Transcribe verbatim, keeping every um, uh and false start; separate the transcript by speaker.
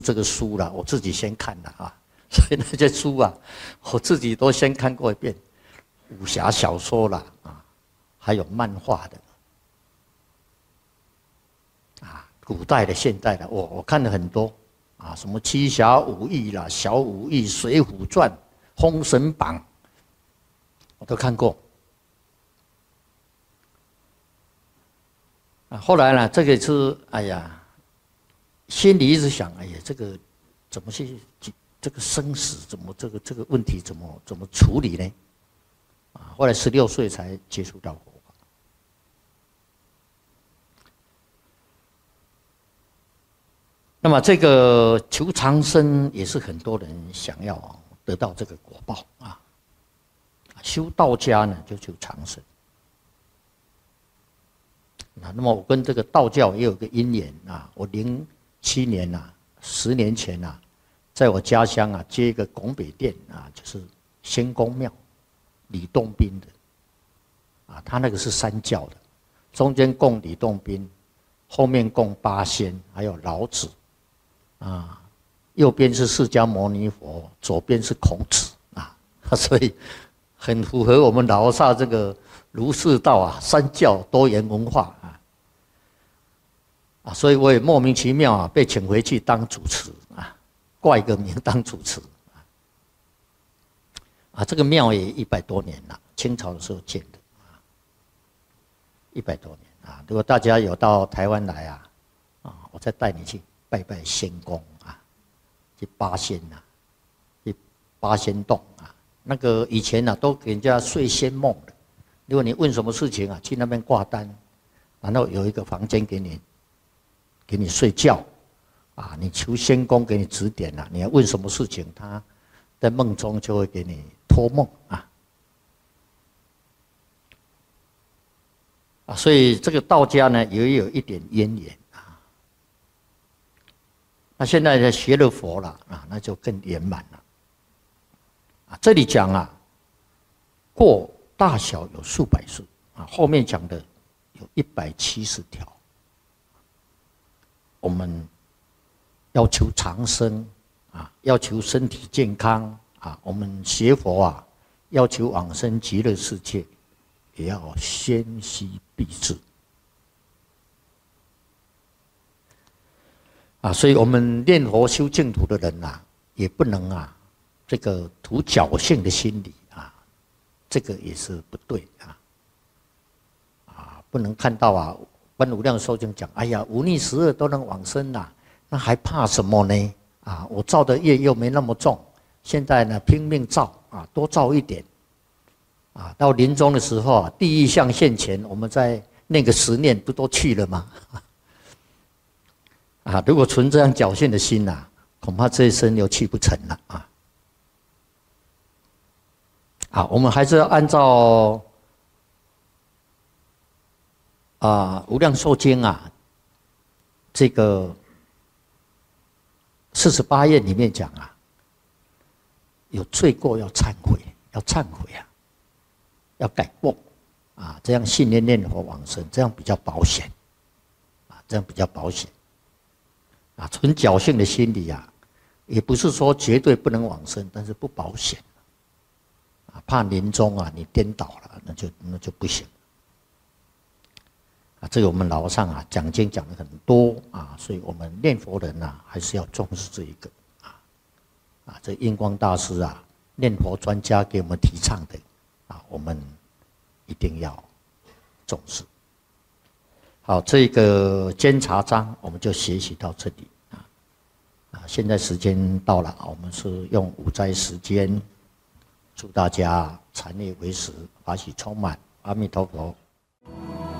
Speaker 1: 这个书了，我自己先看了啊，所以那些书啊，我自己都先看过一遍，武侠小说啦啊，还有漫画的啊，古代的、现代的，我我看了很多啊，什么七侠五义啦、小五义、水浒传、封神榜，我都看过。啊，后来呢，这个是哎呀。心里一直想，哎呀，这个怎么去这个生死怎么这个这个问题怎么怎么处理呢？啊，后来十六岁才接触到佛法。那么这个求长生也是很多人想要得到这个果报啊。修道家呢就求长生。啊，那么我跟这个道教也有个因缘啊，我零七年呐、啊，十年前呐、啊，在我家乡啊接一个拱北殿啊，就是仙公庙，李洞宾的，啊，他那个是三教的，中间供李洞宾，后面供八仙，还有老子，啊，右边是释迦牟尼佛，左边是孔子啊，所以很符合我们老萨这个儒释道啊三教多元文化啊。啊，所以我也莫名其妙啊，被请回去当主持啊，挂一个名当主持啊。啊，这个庙也一百多年了，清朝的时候建的啊，一百多年啊。如果大家有到台湾来啊，啊，我再带你去拜拜仙公啊，去八仙呐、啊，去八仙洞啊。那个以前啊，都给人家睡仙梦的。如果你问什么事情啊，去那边挂单，然后有一个房间给你。给你睡觉，啊，你求仙公给你指点了、啊，你要问什么事情，他在梦中就会给你托梦啊。啊，所以这个道家呢也有一点渊源啊。那现在呢学了佛了啊，那就更圆满了。啊，这里讲啊，过大小有数百数啊，后面讲的有一百七十条。我们要求长生啊，要求身体健康啊，我们学佛啊，要求往生极乐世界，也要先须必至啊。所以我们念佛修净土的人呐、啊，也不能啊，这个图侥幸的心理啊，这个也是不对啊。啊，不能看到啊。观无量寿经讲，哎呀，五逆十恶都能往生啦，那还怕什么呢？啊，我造的业又没那么重，现在呢拼命造啊，多造一点，啊，到临终的时候啊，地狱相现前，我们再念个十念，不都去了吗？啊，如果存这样侥幸的心呐、啊，恐怕这一生又去不成了啊。啊，我们还是要按照。啊，无量寿经啊，这个四十八页里面讲啊，有罪过要忏悔，要忏悔啊，要改过啊，这样信念念佛往生，这样比较保险啊，这样比较保险啊。纯侥幸的心理啊，也不是说绝对不能往生，但是不保险啊，怕临终啊你颠倒了，那就那就不行。啊，这个我们老上啊讲经讲的很多啊，所以我们念佛人呐、啊、还是要重视这一个啊啊，这印光大师啊念佛专家给我们提倡的啊，我们一定要重视。好，这个监察章我们就学习到这里啊啊，现在时间到了，我们是用五斋时间，祝大家禅悦为实，法喜充满，阿弥陀佛。